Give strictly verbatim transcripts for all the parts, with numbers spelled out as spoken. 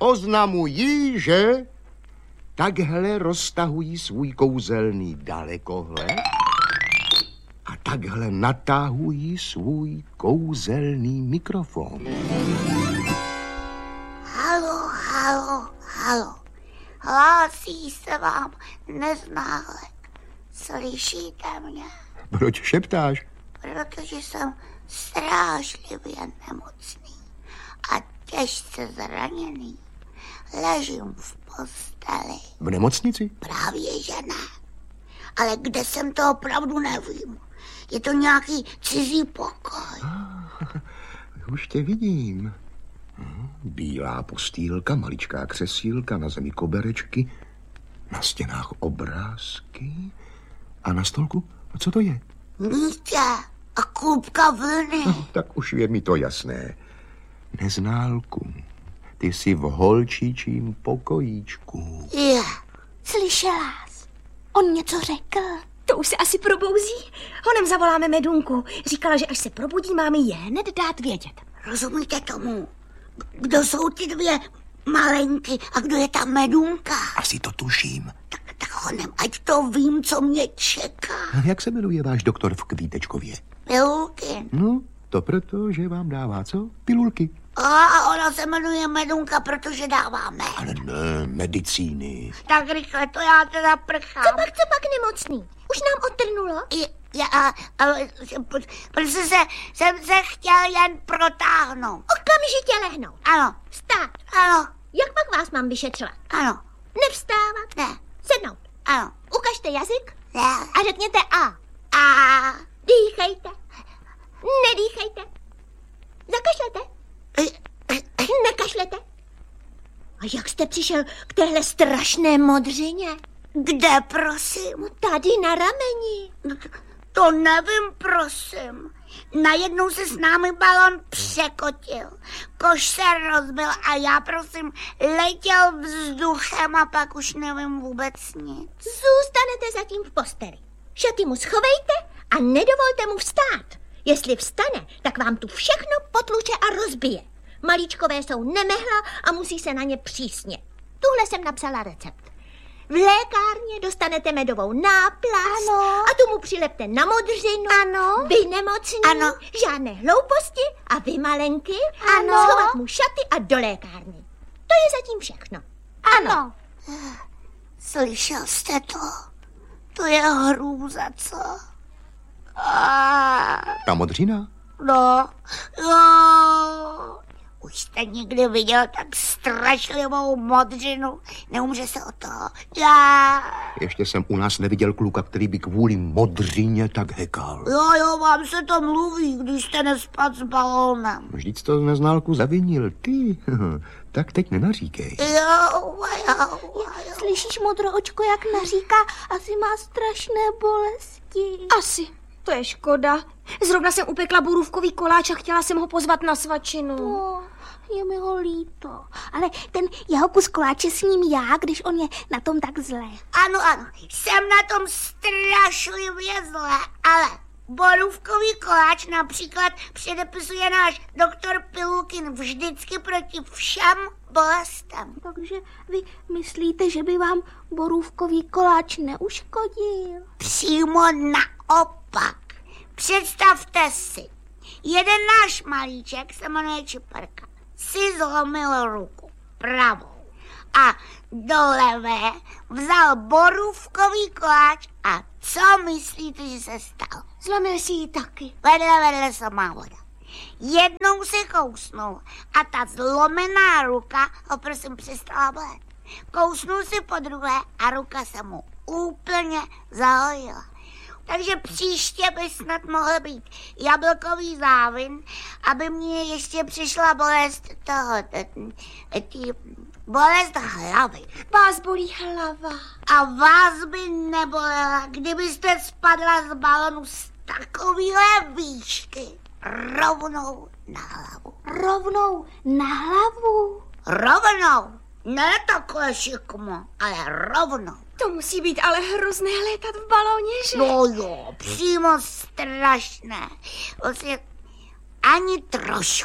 oznamuji, že takhle roztahují svůj kouzelný dalekohled a takhle natahují svůj kouzelný mikrofon. Halo, halo, halo. Hlásí se vám neználek. Slyšíte mě? Proč šeptáš? Protože jsem strážlivě nemocný a těžce zraněný. Ležím v posteli. V nemocnici? Právě že ne. Ale kde jsem, to opravdu nevím. Je to nějaký cizí pokoj. Ah, už tě vidím. Bílá postýlka, maličká křesílka, na zemi koberečky, na stěnách obrázky a na stolku, co to je? Nítě a klubka vlny. No, tak už je mi to jasné. Neználku, ty jsi v holčičím pokojíčku. Je. Slyšela jsi? On něco řekl. To už se asi probouzí. Honem zavoláme Medunku. Říkala, že až se probudí, máme je hned dát vědět. Rozumíte tomu? Kdo jsou ty dvě malenky a kdo je ta Medunka? Asi to tuším. Tak, tak honem, ať to vím, co mě čeká. A jak se jmenuje váš doktor v Kvítečkově? Pilulky. No, to proto, že vám dává co? Pilulky. A ona se jmenuje Medunka, protože dává med. Ale ne, medicíny. Tak rychle, to já teda prchám. Co pak, co pak nemocný? Už nám odtrnulo? Já, ale protože se, jsem se chtěl jen protáhnout. Okamžitě lehnout. Ano. Vstát. Ano. Jak pak vás mám vyšetřovat? Ano. Nevstávat? Ne. Sednout. Ano. Ukažte jazyk. Ne. A řekněte A. A. Dýchejte. Nedýchejte. Zakašlete. Nekašlete. A jak jste přišel k téhle strašné modřině? Kde, prosím? Tady na rameni. No to, to nevím, prosím. Najednou se s námi balon překotil. Koš se rozbil a já, prosím, letěl vzduchem a pak už nevím vůbec nic. Zůstanete zatím v posteli. Šaty mu schovejte a nedovolte mu vstát. Jestli vstane, tak vám tu všechno potluče a rozbije. Malíčkové jsou nemehla a musí se na ně přísně. Tuhle jsem napsala recept. V lékárně dostanete medovou náplast ano. A tomu přilepte na modřinu. Ano. Vy nemocní, ano. žádné hlouposti a vy malenky. Ano. Schovat mu šaty a do lékárny. To je zatím všechno. Ano. Slyšel jste to? To je hrůza, co? A... Ta modřina? No, jo. Už jste někdy viděl tak strašlivou modřinu? Neumře se o to. Já... Ještě jsem u nás neviděl kluka, který by kvůli modřině tak hekal. Jo, jo, vám se to mluví, když jste nespad s balónem. Vždyť to neználku zavinil ty. Tak teď nenaříkej. Jo, jo, jo. Slyšíš, modroočko, jak naříká? Asi má strašné bolesti. Asi. To je škoda. Zrovna jsem upekla borůvkový koláč a chtěla jsem ho pozvat na svačinu. No, je mi ho líto. Ale ten jeho kus koláče s ním já, když on je na tom tak zlé. Ano, ano, jsem na tom strašlivě zlé, ale borůvkový koláč například předepisuje náš doktor Pilulkin vždycky proti všem bolestem. Takže vy myslíte, že by vám borůvkový koláč neuškodil? Přímo naopak. Představte si, jeden náš malíček se jmenuje Čiperka, si zlomil ruku pravou a do levé vzal borůvkový koláč a co myslíte, že se stalo? Zlomil si ji taky. Vedle, vedle samá voda. Jednou se kousnul a ta zlomená ruka ho prosím přestala bolet. Kousnul si po druhé a ruka se mu úplně zahojila. Takže příště by snad mohl být jablkový závin, aby mě ještě přišla bolest toho, tý, bolest hlavy. Vás bolí hlava. A vás by nebolela, kdybyste spadla z balonu z takovýhle výšky rovnou na hlavu. Rovnou na hlavu? Rovnou. Ne takhle šikmo, ale rovnou. To musí být ale hrozné létat v balóně, že? No jo, přímo strašné. Vlastně ani trošku.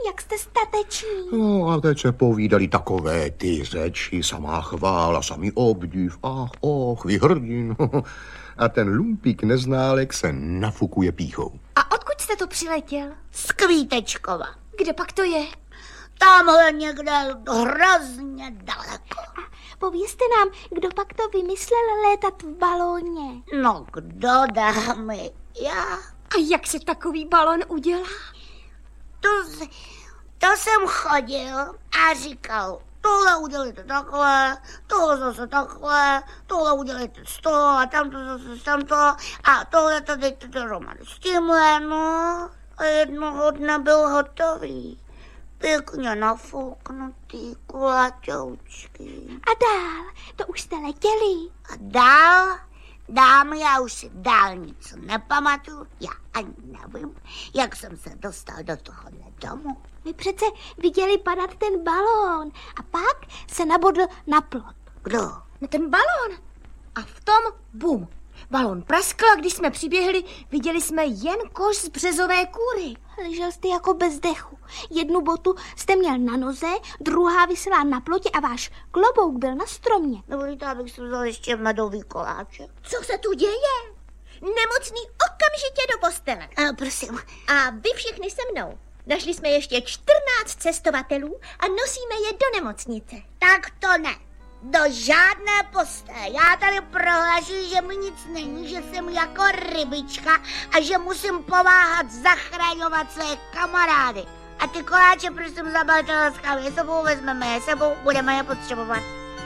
jak jste stateční. No a teď se povídali takové ty řeči, samá chvála, samý obdiv, ach, och, vy hrdin. A ten lumpík neználek se nafukuje pýchou. A odkud jste to přiletěl? Z Kvítečkova. Kde pak to je? Tamhle někde hrozně daleko. A povězte nám, kdo pak to vymyslel létat v balóně. No kdo, dámy? Já. A jak se takový balón udělá? To, to jsem chodil a říkal, tohle udělejte takhle, tohle zase takhle, tohle udělejte z toho a tamto zase z tamto a tohle to dejte dohromady s tímhle, no. A jednoho dne byl hotový. Pěkně nafouknutý kulaťoučky. A dál, to už jste letěli. A dál, dámy, já už si dálnic nepamatuju, já ani nevím, jak jsem se dostal do tohohle domu. My přece viděli padat ten balón a pak se nabodl na plot. Kdo? No ten balón. A v tom bum. Balón praskl a když jsme přiběhli, viděli jsme jen koš z březové kůry. Ležel jste jako bez dechu. Jednu botu jste měl na noze, druhá visela na plotě a váš klobouk byl na stromě. Dovolíte, abych si vzal ještě medový koláček? Co se tu děje? Nemocný okamžitě do postele. A prosím. A vy všichni se mnou. Našli jsme ještě čtrnáct cestovatelů a nosíme je do nemocnice. Tak to ne. Do žádné postele. Já tady prohlašuji, že mi nic není, že jsem jako rybička a že musím pomáhat zachraňovat své kamarády. A ty koláče prosím zabalte laskavě, sebou vezmeme je sebou, budeme je potřebovat.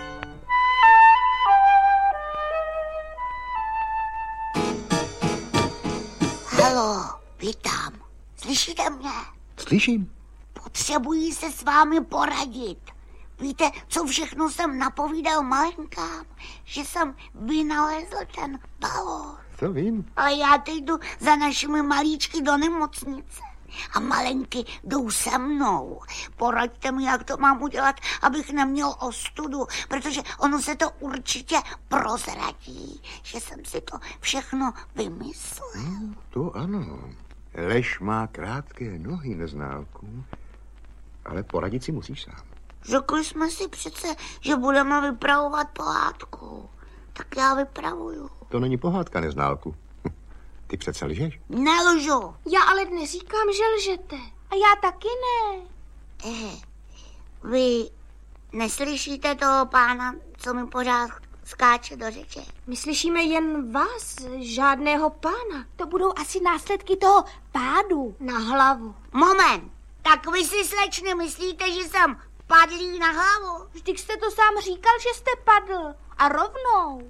Haló, vítám. Slyšíte mě? Slyším. Potřebuji se s vámi poradit. Víte, co všechno jsem napovídal malenkám? Že jsem vynalezl ten balón. To vím. Ale já teď jdu za našimi malíčky do nemocnice. A malenky jdou se mnou. Poraďte mi, jak to mám udělat, abych neměl ostudu, protože ono se to určitě prozradí, že jsem si to všechno vymyslel. No, to ano. Lež má krátké nohy, neználku, ale poradit si musíš sám. Řekli jsme si přece, že budeme vypravovat pohádku. Tak já vypravuju. To není pohádka, neználku. Ty přece lžeš? Nelžu. Já ale neříkám, že lžete. A já taky ne. Eh, vy neslyšíte toho pána, co mi pořád skáče do řeče? My slyšíme jen vás, žádného pána. To budou asi následky toho pádu na hlavu. Moment, tak vy si, slečny, myslíte, že jsem padlý na hlavu? Vždyť jste to sám říkal, že jste padl. A rovnou.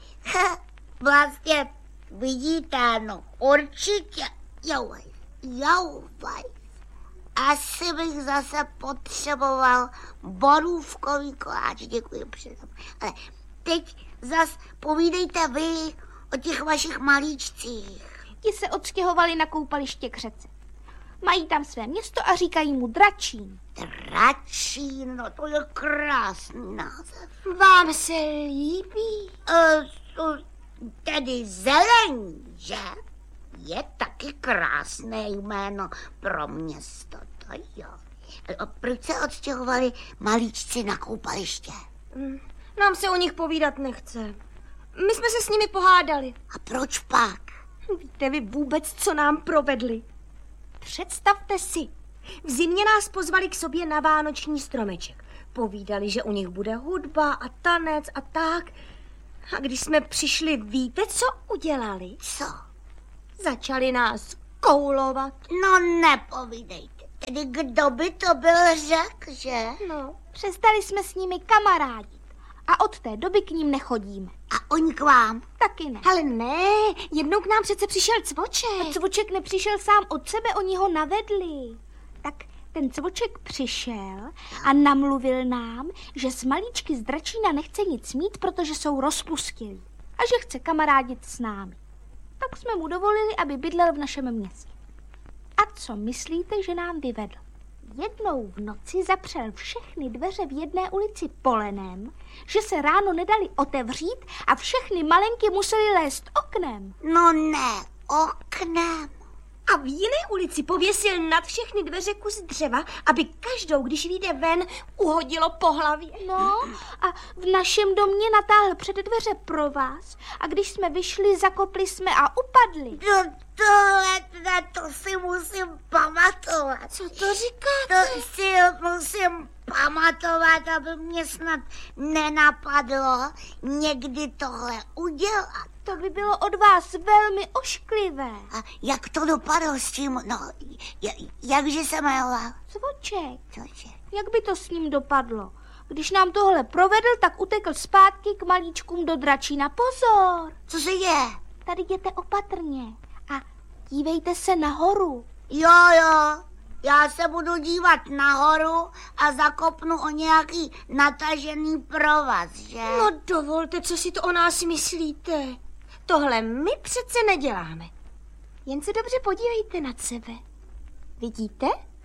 Vlastně vidíte, no určitě. Jouvaj, jouvaj. Asi bych zase potřeboval borůvkový koláč. Děkuji předem. Ale teď zas povídejte vy o těch vašich malíčcích. Ti se odstěhovali na koupaliště k řece. Mají tam své město a říkají mu Dračín. Dračín, no to je krásný název. Vám se líbí? E, to, tedy zelení, že? Je taky krásné jméno pro město, to jo. A proč se odstěhovali malíčci na koupaliště? Mm, nám se o nich povídat nechce. My jsme se s nimi pohádali. A proč pak? Víte vy vůbec, co nám provedli? Představte si, v zimě nás pozvali k sobě na vánoční stromeček. Povídali, že u nich bude hudba a tanec a tak. A když jsme přišli, víte, co udělali? Co? Začali nás koulovat. No nepovídejte. Tedy kdo by to byl řekl, že? No, přestali jsme s nimi kamarádit. A od té doby k ním nechodíme. A oni k vám? Taky ne. Ale ne, jednou k nám přece přišel Cvoček. A Cvoček nepřišel sám od sebe, oni ho navedli. Tak ten Cvoček přišel a namluvil nám, že z malíčky z Dračína nechce nic mít, protože jsou rozpustilí. A že chce kamarádit s námi. Tak jsme mu dovolili, aby bydlel v našem městě. A co myslíte, že nám vyvedl? Jednou v noci zapřel všechny dveře v jedné ulici polenem, že se ráno nedali otevřít a všechny malenky museli lézt oknem. No ne, oknem. A v jiné ulici pověsil nad všechny dveře kus dřeva, aby každou, když vyjde ven, uhodilo po hlavě. No a v našem domě natáhl před dveře pro vás a když jsme vyšli, zakopli jsme a upadli. To, tohle, to si musím pamatovat. Co to říkáte? To si musím pamatovat, aby mě snad nenapadlo někdy tohle udělat. To by bylo od vás velmi ošklivé. A jak to dopadlo s tím, no, jakže se jmenoval? Cvoček, Cože? jak by to s ním dopadlo? Když nám tohle provedl, tak utekl zpátky k malíčkům do Dračína. Pozor! Co se děje? Tady jděte opatrně a dívejte se nahoru. Jo, jo, já se budu dívat nahoru a zakopnu o nějaký natažený provaz, že? No dovolte, co si to o nás myslíte. Tohle my přece neděláme. Jen se dobře podívejte nad sebe. Vidíte?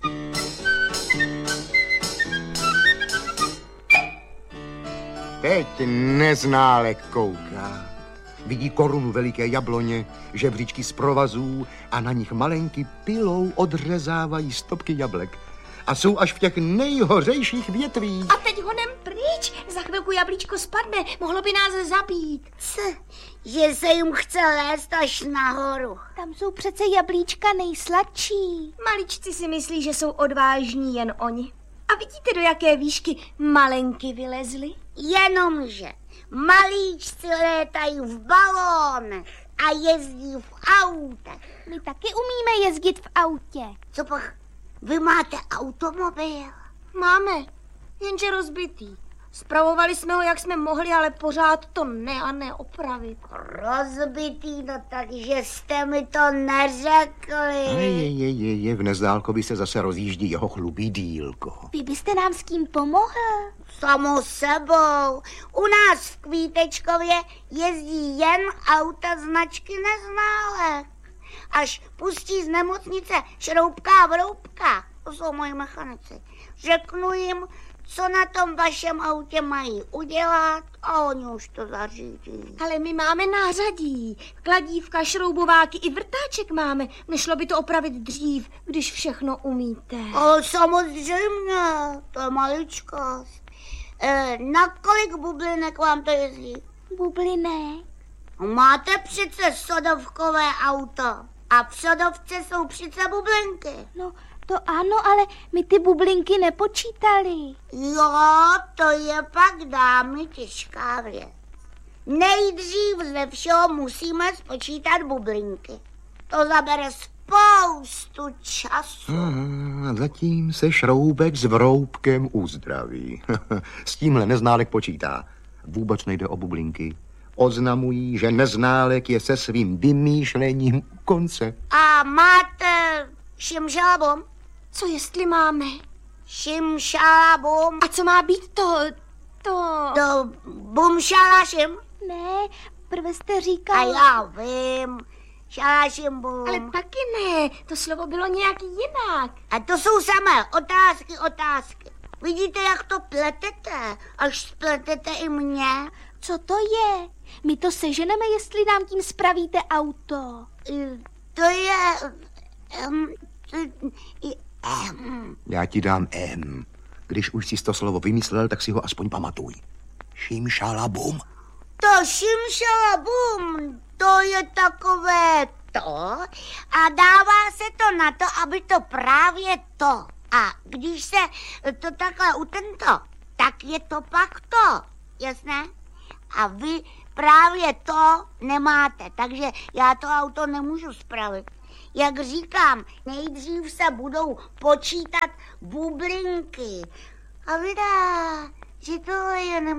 Teď neználek kouká. Vidí korunu veliké jabloně, žebříčky z provazů a na nich malenky pilou odřezávají stopky jablek. A jsou až v těch nejhořejších větvích. A teď honem pryč. Za chvilku jablíčko spadne. Mohlo by nás zabít. Co? Že se jim chce lézt až nahoru. Tam jsou přece jablíčka nejsladší. Maličci si myslí, že jsou odvážní jen oni. A vidíte, do jaké výšky malenky vylezly? Jenomže malíčci létají v balónech a jezdí v autech. My taky umíme jezdit v autě. Co pak? Vy máte automobil? Máme, jenže rozbitý. Spravovali jsme ho, jak jsme mohli, ale pořád to ne a ne opravit. Rozbitý, no takže jste mi to neřekli. Ale je, je, je, je, v Nezdálkovi se zase rozjíždí jeho chlubý dílko. Vy byste nám s tím pomohl? Samo sebou. U nás v Kvítečkově jezdí jen auta značky Neználek. Až pustí z nemocnice Šroubka a Vroubka, to jsou moji mechanici, řeknu jim, co na tom vašem autě mají udělat a oni už to zařídí. Ale my máme nářadí. Kladívka, šroubováky i vrtáček máme. Nešlo by to opravit dřív, když všechno umíte. Ale samozřejmě, to je maličkost. E, na kolik bublinek vám to jezdí? Bublinek? Máte přece sodovkové auto a v sodovce jsou přece bublinky. No, to ano, ale my ty bublinky nepočítali. Jo, to je pak, dámy, těžká věc. Nejdřív ze všeho musíme spočítat bublinky. To zabere spoustu času. A zatím se Šroubek s Vroubkem uzdraví. S tímhle Neználek počítá. Vůbec nejde o bublinky. Oznamují, že Neználek je se svým vymýšlením u konce. A máte šimšalabum? Co jestli máme? Šimšalabum. A co má být to, to... To bumšalašim? Ne, prve jste A říkal... já vím, šalašim bum. Ale taky ne, to slovo bylo nějak jinak. A to jsou samé otázky, otázky. Vidíte, jak to pletete, až spletete i mě? Co to je? My to seženeme, jestli nám tím spravíte auto. To je... Um, to, um. Já ti dám M. Když už jsi to slovo vymyslel, tak si ho aspoň pamatuj. Šimšalabum. To šimšalabum, to je takové to a dává se to na to, aby to právě to. A když se to takhle utento, tak je to pak to, jasné? A vy právě to nemáte, takže já to auto nemůžu spravit. Jak říkám, nejdřív se budou počítat bublinky. A vydá, že to je